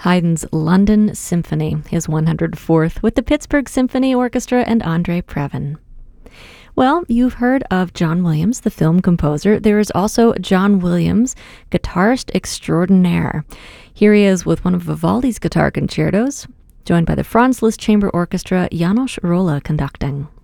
Haydn's London Symphony, his 104th, with the Pittsburgh Symphony Orchestra and Andre Previn. Well, you've heard of John Williams, the film composer. There is also John Williams, guitarist extraordinaire. Here he is with one of Vivaldi's guitar concertos, joined by the Franz Liszt Chamber Orchestra, János Róla conducting.